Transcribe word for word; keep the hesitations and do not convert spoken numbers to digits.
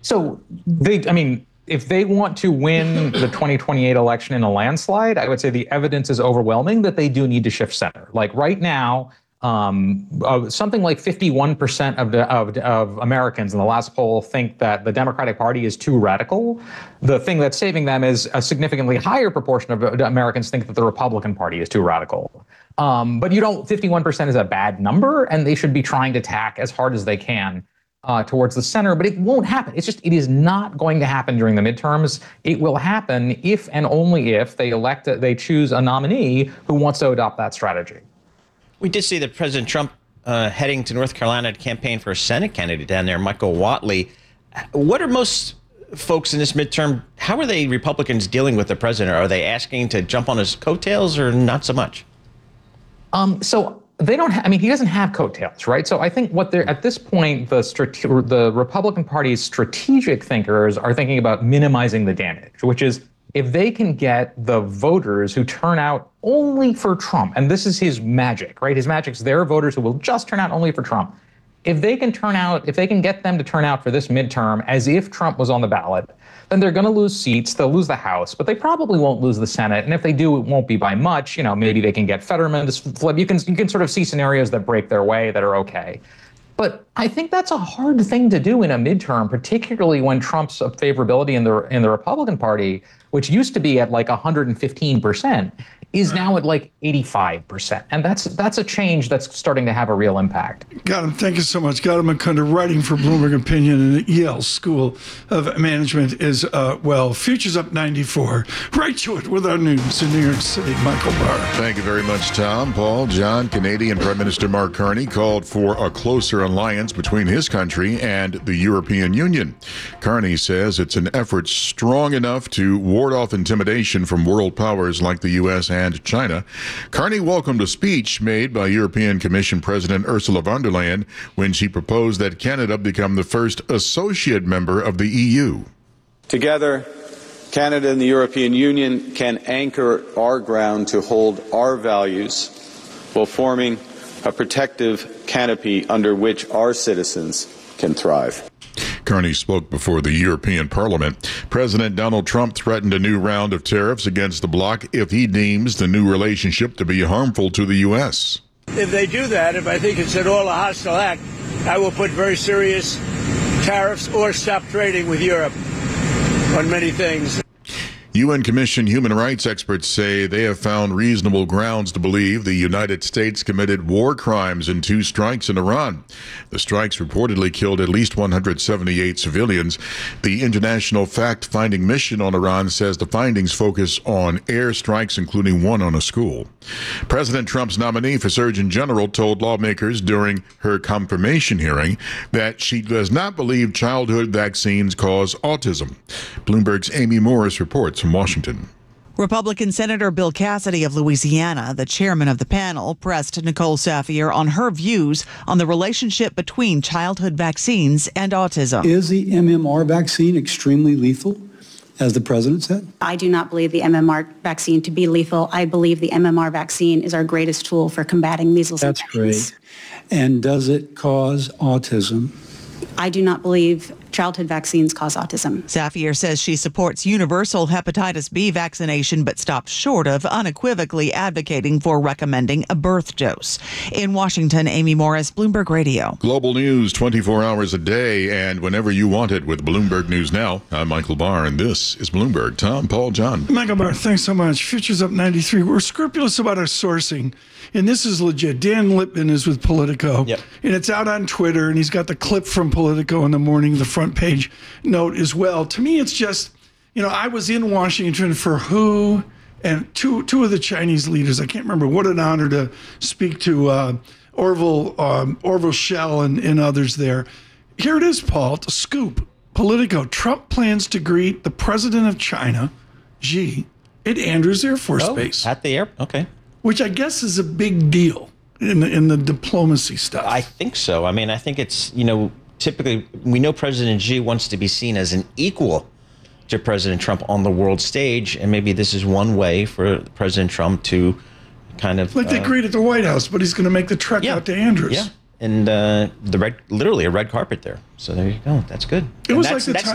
So they, I mean, if they want to win the twenty twenty-eight election in a landslide, I would say the evidence is overwhelming that they do need to shift center. Like right now, um, uh, something like fifty-one percent of, the, of, of Americans in the last poll think that the Democratic Party is too radical. The thing that's saving them is a significantly higher proportion of Americans think that the Republican Party is too radical. Um, but you don't, fifty-one percent is a bad number, and they should be trying to tack as hard as they can Uh, towards the center, but it won't happen. It's just, it is not going to happen during the midterms. It will happen if and only if they elect, they choose a nominee who wants to adopt that strategy. We did see that President Trump uh, heading to North Carolina to campaign for a Senate candidate down there, Michael Whatley. What are most folks in this midterm, how are they, Republicans, dealing with the president? Are they asking to jump on his coattails or not so much? Um, so They don't. Ha- I mean, he doesn't have coattails, right? So I think what they're at this point, the strate- the Republican Party's strategic thinkers are thinking about minimizing the damage, which is if they can get the voters who turn out only for Trump, and this is his magic, right? His magic's their voters who will just turn out only for Trump. If they can turn out, if they can get them to turn out for this midterm as if Trump was on the ballot, then they're going to lose seats. They'll lose the House, but they probably won't lose the Senate. And if they do, it won't be by much. You know, maybe they can get Fetterman to flip. You can you can sort of see scenarios that break their way that are okay. But I think that's a hard thing to do in a midterm, particularly when Trump's favorability in the in the Republican Party, which used to be at like one hundred fifteen percent, is now at like eighty-five percent. And that's that's a change that's starting to have a real impact. Gautam, thank you so much. Gautam Mukunda, writing for Bloomberg Opinion in the Yale School of Management is, uh, well, Futures Up ninety-four. Right to it with our news in New York City. Michael Barr. Thank you very much, Tom. Paul, John, Canadian Prime Minister Mark Carney called for a closer alliance between his country and the European Union. Carney says it's an effort strong enough to ward off intimidation from world powers like the U S and China. Carney welcomed a speech made by European Commission President Ursula von der Leyen when she proposed that Canada become the first associate member of the E U. Together, Canada and the European Union can anchor our ground to hold our values while forming a protective canopy under which our citizens can thrive. Carney spoke before the European Parliament. President Donald Trump threatened a new round of tariffs against the bloc if he deems the new relationship to be harmful to the U S. If they do that, if I think it's at all a hostile act, I will put very serious tariffs or stop trading with Europe on many things. U N Commission human rights experts say they have found reasonable grounds to believe the United States committed war crimes in two strikes in Iran. The strikes reportedly killed at least one hundred seventy-eight civilians. The International Fact-Finding Mission on Iran says the findings focus on air strikes, including one on a school. President Trump's nominee for Surgeon General told lawmakers during her confirmation hearing that she does not believe childhood vaccines cause autism. Bloomberg's Amy Morris reports from Washington. Republican Senator Bill Cassidy of Louisiana, the chairman of the panel, pressed Nicole Safier on her views on the relationship between childhood vaccines and autism. Is the M M R vaccine extremely lethal, as the president said? I do not believe the M M R vaccine to be lethal. I believe the M M R vaccine is our greatest tool for combating measles That's infections. great. And does it cause autism? I do not believe childhood vaccines cause autism. Safier says she supports universal hepatitis B vaccination, but stops short of unequivocally advocating for recommending a birth dose. In Washington, Amy Morris, Bloomberg Radio. Global news twenty-four hours a day and whenever you want it with Bloomberg News Now. I'm Michael Barr, and this is Bloomberg. Tom, Paul, John. Michael Barr, thanks so much. Futures Up ninety-three. We're scrupulous about our sourcing, and this is legit. Dan Lippman is with Politico, yep. and it's out on Twitter, and he's got the clip from Politico in the morning, the front page note as well. To me, it's just, you know, I was in Washington for Hu and two two of the Chinese leaders. I can't remember. What an honor to speak to uh, Orville um, Orville Schell and, and others there. Here it is, Paul. The scoop. Politico. Trump plans to greet the president of China, Xi, at Andrews Air Force oh, Base. At the air, okay. Which I guess is a big deal in the, in the diplomacy stuff. I think so. I mean, I think it's, you know, typically we know President Xi wants to be seen as an equal to President Trump on the world stage, and maybe this is one way for President Trump to kind of like they uh, agreed at the White House, but he's going to make the trek yeah, out to Andrews. Yeah, and uh, the red, literally a red carpet there. So there you go. That's good. It And was that's, like the that's time.